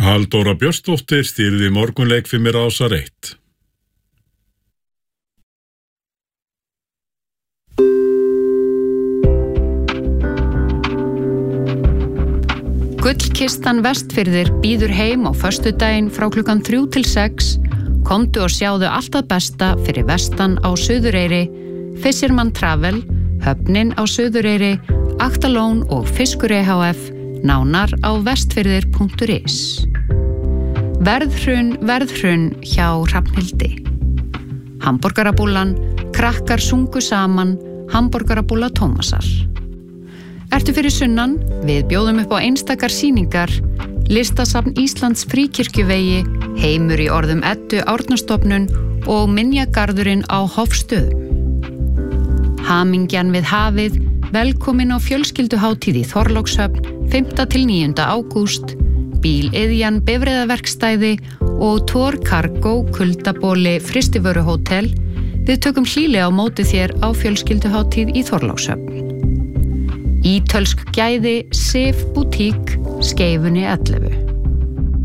Halldóra Björnsdóttir stýrði morgunleik fyrir Rásar 1. Gullkistan Vestfirðir býður heim á föstudaginn frá klukkan 3 til 6. Komdu og sjáðu allt að besta fyrir vestan á Suðureyri, Fisherman Travel, Höfnin á Suðureyri, Aktalón og Fiskur EHF, nánar á vestfirðir.is. Verðhrun hjá Hrafnhildi. Hamborgarabúllan, krakkar sungu saman, hamborgarabúlla Tómasar. Ertu fyrir sunnan? Við bjóðum upp á einstakar sýningar, Listasafn Íslands Fríkirkjuvegi, Heimur í orðum Eddu Árnastofnun og Minjagarðurinn á Hofstöðum. Hamingjan við hafið, velkomin á fjölskylduhátíð í Þorlákshöfn 5. til 9. ágúst, Bíliðjan bifreiðaverkstæði og Tor Cargo kuldabóli Frystivöruhótel. Við tökum hlýlega á móti þér á fjölskylduhátíð í Þorlákshöfn. Ítölsk gæði Sif Boutique, Skeifunni 11.